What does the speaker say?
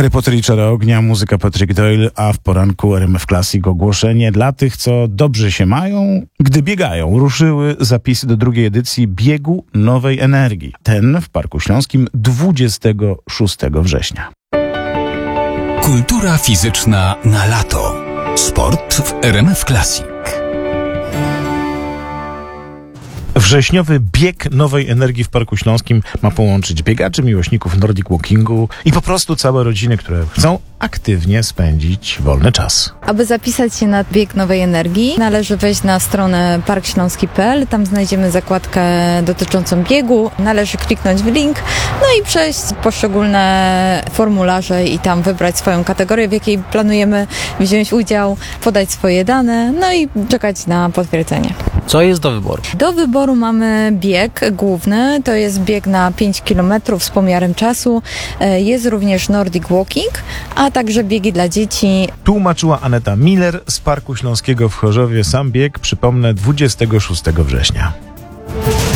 Harry Potter i Czara Ognia, muzyka Patrick Doyle, a w poranku RMF Classic ogłoszenie dla tych, co dobrze się mają, gdy biegają. Ruszyły zapisy do drugiej edycji Biegu Nowej Energii. Ten w Parku Śląskim 26 września. Kultura fizyczna na lato. Sport w RMF Classic. Wrześniowy bieg Nowej Energii w Parku Śląskim ma połączyć biegaczy, miłośników Nordic Walkingu i po prostu całe rodziny, które chcą aktywnie spędzić wolny czas. Aby zapisać się na bieg Nowej Energii, należy wejść na stronę parkśląski.pl. Tam znajdziemy zakładkę dotyczącą biegu. Należy kliknąć w link, no i przejść poszczególne formularze i tam wybrać swoją kategorię, w jakiej planujemy wziąć udział, podać swoje dane, no i czekać na potwierdzenie. Co jest do wyboru? Do wyboru mamy bieg główny, to jest bieg na 5 km z pomiarem czasu. Jest również Nordic Walking, a także biegi dla dzieci. Tłumaczyła Aneta Miller z Parku Śląskiego w Chorzowie. Sam bieg, przypomnę, 26 września.